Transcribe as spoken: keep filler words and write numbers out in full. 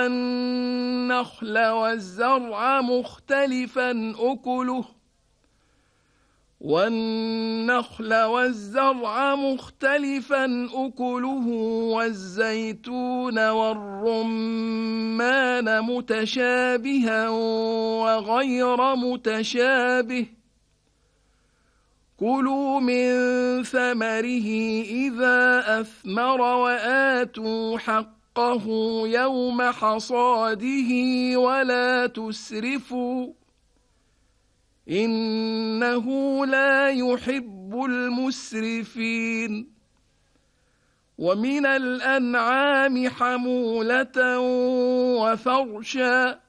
والنخل والزرع مختلفا أكله والنخل والزرع مختلفا أكله والزيتون والرمان متشابها وغير متشابه كلوا من ثمره إذا أثمر وآتوا حقه يوم حصاده ولا تسرفوا إنه لا يحب المسرفين ومن الأنعام حمولة وفرشا